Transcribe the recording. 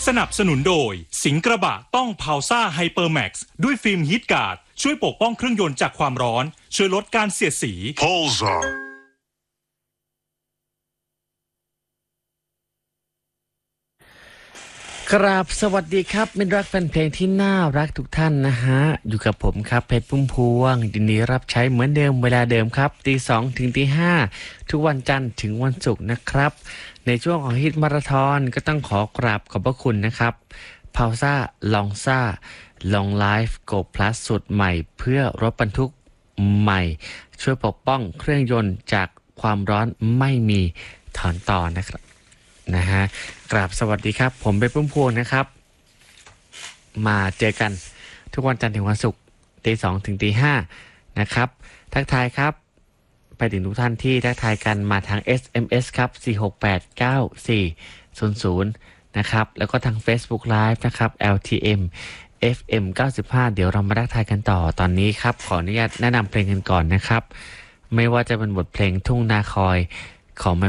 สนับสนุนโดยสิงห์กระบะต้องพาวซ่าไฮเปอร์แม็กซ์ด้วยฟิล์มฮีทการ์ดช่วยปกป้องเครื่องยนต์จากความร้อนช่วยลดการเสียดสี Pulsar ครับสวัสดีครับมิตรรักแฟนเพลงที่น่ารักทุกท่านนะฮะอยู่กับผมครับเพชรพุ่มพวงยินดีรับใช้เหมือนเดิมเวลาเดิมครับตีสองถึงตีห้าทุกวันจันทร์ถึงวันศุกร์นะครับในช่วงของฮิตมาราธอนก็ต้องขอกราบขอบพระคุณนะครับพาวซ่าลองซ่าลองไลฟ์โกพลัสสุดใหม่เพื่อรถบรรทุกใหม่ช่วยปกป้องเครื่องยนต์จากความร้อนไม่มีถอนต่อนะครับนะฮะกราบสวัสดีครับผมเป็นพุ่มพวงนะครับมาเจอกันทุกวันจันทร์ถึงวันศุกร์ตีสองถึงตีห้านะครับทักทายครับไปถึงทุกท่านที่ทักทายกันมาทาง SMS ครับ4689400นะครับแล้วก็ทาง Facebook Live นะครับ LTM FM 95เดี๋ยวเรามาทักทายกันต่อตอนนี้ครับขออนุญาตแนะนำเพลงกันก่อนนะครับไม่ว่าจะเป็นบทเพลงทุ่งนาคอยของ